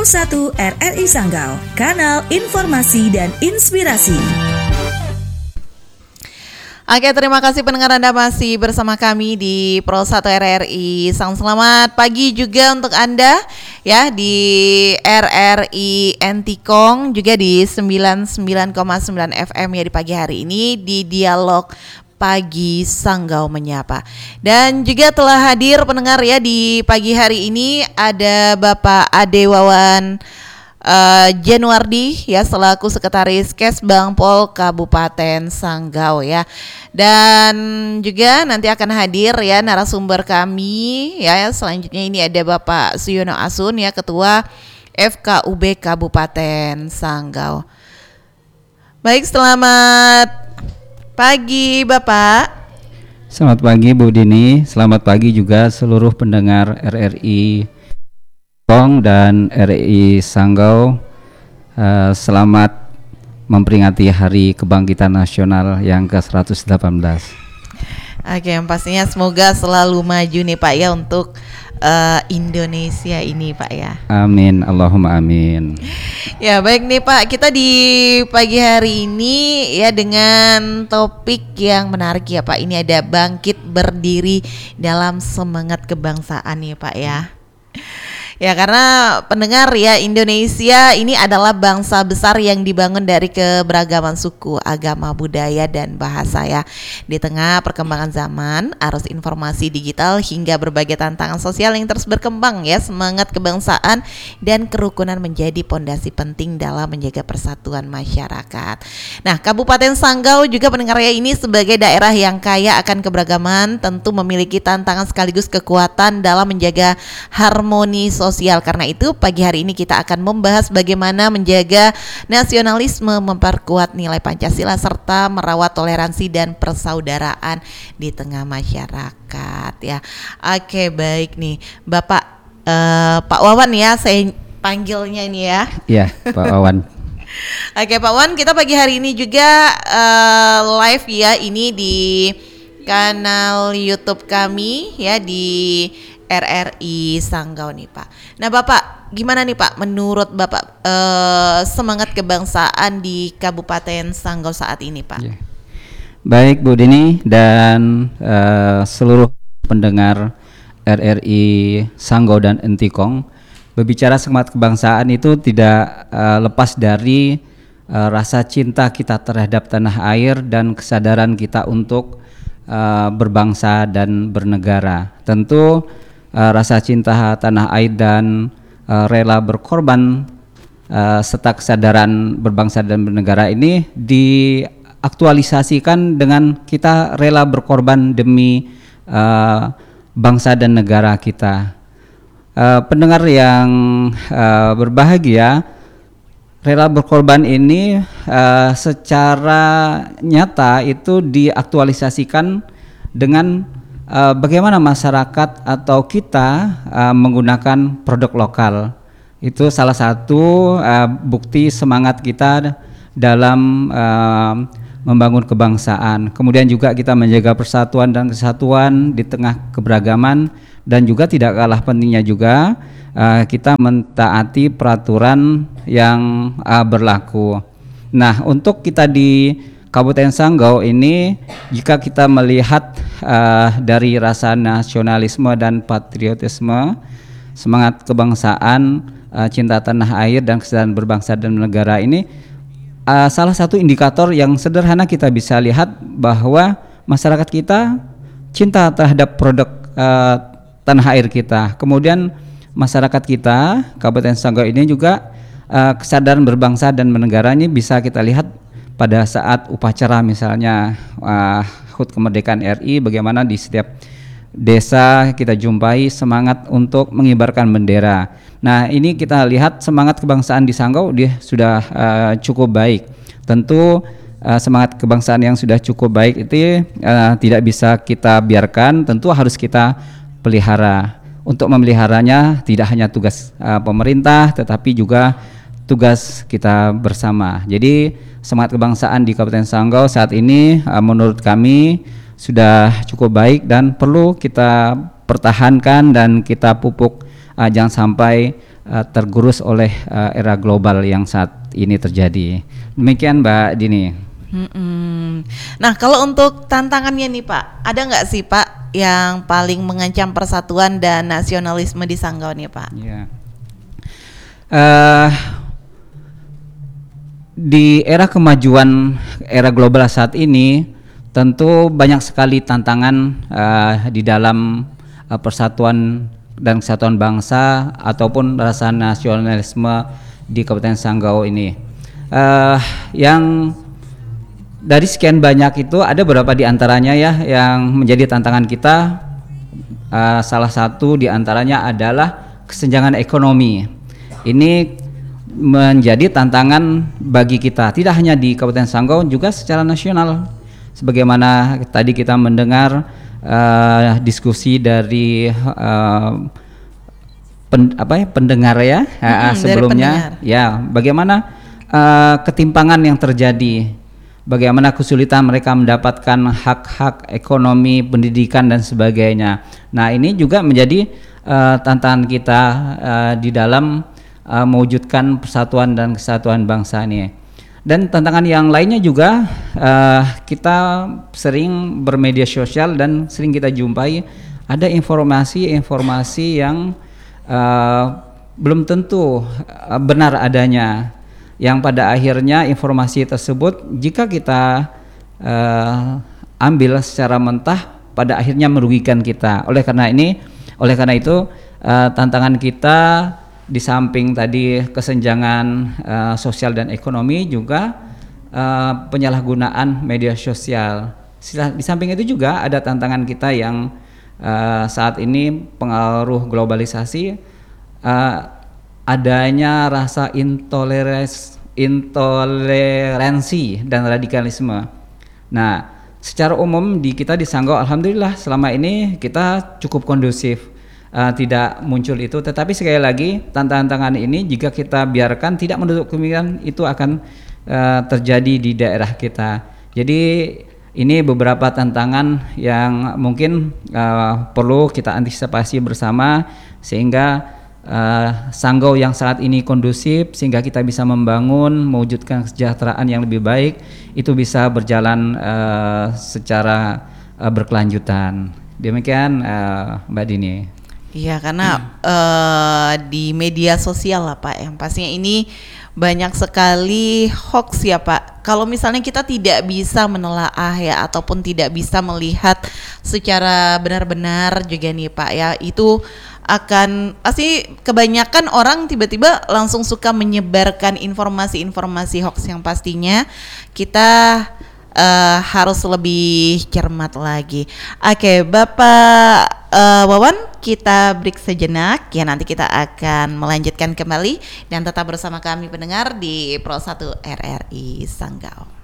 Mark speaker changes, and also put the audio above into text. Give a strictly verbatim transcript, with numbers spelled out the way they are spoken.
Speaker 1: Pro satu R R I Sanggau, kanal informasi dan inspirasi.
Speaker 2: Oke, terima kasih pendengar Anda masih bersama kami di Pro satu R R I. Sang selamat pagi juga untuk Anda ya di R R I Entikong, juga di sembilan puluh sembilan koma sembilan F M ya di pagi hari ini di Dialog Pagi Sanggau Menyapa. Dan juga telah hadir pendengar ya di pagi hari ini ada Bapak Ade Wawan Uh, Januardi ya selaku Sekretaris Kesbang Pol Kabupaten Sanggau ya. Dan juga nanti akan hadir ya narasumber kami ya. Selanjutnya ini ada Bapak Suyono Asun ya, Ketua F K U B Kabupaten Sanggau. Baik, selamat pagi Bapak.
Speaker 3: Selamat pagi Bu Dini, selamat pagi juga seluruh pendengar R R I Kong dan R R I Sanggau. Uh, selamat memperingati Hari Kebangkitan Nasional yang ke seratus delapan belas.
Speaker 2: Oke, yang pastinya semoga selalu maju nih Pak ya untuk uh, Indonesia ini Pak ya.
Speaker 3: Amin, Allahumma amin.
Speaker 2: Ya baik nih Pak, kita di pagi hari ini ya dengan topik yang menarik ya Pak. Ini ada bangkit berdiri dalam semangat kebangsaan nih Pak ya. Ya, karena pendengar ya, Indonesia ini adalah bangsa besar yang dibangun dari keberagaman suku, agama, budaya, dan bahasa ya. Di tengah perkembangan zaman, arus informasi digital hingga berbagai tantangan sosial yang terus berkembang ya, semangat kebangsaan dan kerukunan menjadi pondasi penting dalam menjaga persatuan masyarakat. Nah, Kabupaten Sanggau juga pendengar ya, ini sebagai daerah yang kaya akan keberagaman tentu memiliki tantangan sekaligus kekuatan dalam menjaga harmoni sosial. Sosial. Karena itu pagi hari ini kita akan membahas bagaimana menjaga nasionalisme, memperkuat nilai Pancasila serta merawat toleransi dan persaudaraan di tengah masyarakat ya. Oke, baik nih Bapak uh, Pak Wawan ya, saya panggilnya ini ya.
Speaker 3: Iya, Pak Wawan.
Speaker 2: Oke Pak Wawan, kita pagi hari ini juga uh, live ya ini di kanal YouTube kami ya di R R I Sanggau nih Pak. Nah Bapak, gimana nih Pak menurut Bapak eh, semangat kebangsaan di Kabupaten Sanggau saat ini Pak?
Speaker 3: Ya. Baik Bu Dini dan uh, seluruh pendengar R R I Sanggau dan Entikong, berbicara semangat kebangsaan itu tidak uh, lepas dari uh, rasa cinta kita terhadap tanah air dan kesadaran kita untuk uh, berbangsa dan bernegara. Tentu Uh, rasa cinta tanah air dan uh, rela berkorban uh, serta kesadaran berbangsa dan bernegara ini diaktualisasikan dengan kita rela berkorban demi uh, bangsa dan negara kita. Uh, pendengar yang uh, berbahagia, rela berkorban ini uh, secara nyata itu diaktualisasikan dengan Uh, bagaimana masyarakat atau kita uh, menggunakan produk lokal. Itu salah satu uh, bukti semangat kita dalam uh, membangun kebangsaan. Kemudian juga kita menjaga persatuan dan kesatuan di tengah keberagaman, dan juga tidak kalah pentingnya juga uh, kita mentaati peraturan yang uh, berlaku. Nah, untuk kita di Kabupaten Sanggau ini, jika kita melihat uh, dari rasa nasionalisme dan patriotisme, semangat kebangsaan, uh, cinta tanah air dan kesadaran berbangsa dan negara ini, uh, salah satu indikator yang sederhana kita bisa lihat bahwa masyarakat kita cinta terhadap produk uh, tanah air kita. Kemudian masyarakat kita Kabupaten Sanggau ini juga uh, kesadaran berbangsa dan bernegara ini bisa kita lihat pada saat upacara misalnya uh, H U T Kemerdekaan R I, bagaimana di setiap desa kita jumpai semangat untuk mengibarkan bendera. Nah, ini kita lihat semangat kebangsaan di Sanggau dia sudah uh, cukup baik. Tentu uh, semangat kebangsaan yang sudah cukup baik itu uh, tidak bisa kita biarkan, tentu harus kita pelihara. Untuk memeliharanya tidak hanya tugas uh, pemerintah tetapi juga tugas kita bersama. Jadi semangat kebangsaan di Kabupaten Sanggau saat ini uh, menurut kami sudah cukup baik dan perlu kita pertahankan dan kita pupuk uh, jangan sampai uh, tergerus oleh uh, era global yang saat ini terjadi. Demikian Mbak Dini.
Speaker 2: Mm-mm. Nah, kalau untuk tantangannya nih Pak, ada nggak sih Pak yang paling mengancam persatuan dan nasionalisme di Sanggau nih Pak?
Speaker 3: Ya. Uh, di era kemajuan era global saat ini, tentu banyak sekali tantangan uh, di dalam uh, persatuan dan kesatuan bangsa ataupun rasa nasionalisme di Kabupaten Sanggau ini. Uh, yang dari sekian banyak itu ada beberapa di antaranya ya yang menjadi tantangan kita. Uh, salah satu di antaranya adalah kesenjangan ekonomi. Ini menjadi tantangan bagi kita, tidak hanya di Kabupaten Sanggau, juga secara nasional. Sebagaimana tadi kita mendengar uh, diskusi dari uh, pen, apa ya, pendengar ya hmm, sebelumnya, ya bagaimana uh, ketimpangan yang terjadi, bagaimana kesulitan mereka mendapatkan hak-hak ekonomi, pendidikan dan sebagainya. Nah ini juga menjadi uh, tantangan kita uh, di dalam Uh, mewujudkan persatuan dan kesatuan bangsa ini. Dan tantangan yang lainnya juga uh, kita sering bermedia sosial dan sering kita jumpai ada informasi-informasi yang uh, belum tentu uh, benar adanya, yang pada akhirnya informasi tersebut jika kita uh, ambil secara mentah pada akhirnya merugikan kita. Oleh karena ini, oleh karena itu uh, tantangan kita di samping tadi kesenjangan uh, sosial dan ekonomi juga uh, penyalahgunaan media sosial. Di samping itu juga ada tantangan kita yang uh, saat ini pengaruh globalisasi, uh, adanya rasa intoleransi, intoleransi dan radikalisme. Nah, secara umum di kita di Sanggau alhamdulillah selama ini kita cukup kondusif. Uh, tidak muncul itu, tetapi sekali lagi tantangan-tantangan ini jika kita biarkan tidak menutup kemungkinan itu akan uh, terjadi di daerah kita. Jadi ini beberapa tantangan yang mungkin uh, perlu kita antisipasi bersama sehingga uh, Sanggau yang saat ini kondusif sehingga kita bisa membangun mewujudkan kesejahteraan yang lebih baik itu bisa berjalan uh, secara uh, berkelanjutan. Demikian uh, Mbak Dini.
Speaker 2: Iya, karena hmm. uh, di media sosial lah Pak, yang pastinya ini banyak sekali hoax ya Pak. Kalau misalnya kita tidak bisa menelaah ya ataupun tidak bisa melihat secara benar-benar juga nih Pak ya, itu akan pasti kebanyakan orang tiba-tiba langsung suka menyebarkan informasi-informasi hoax yang pastinya kita Uh, harus lebih cermat lagi. Oke, Bapak uh, Wawan, kita break sejenak ya, nanti kita akan melanjutkan kembali dan tetap bersama kami pendengar di Pro satu R R I Sanggau.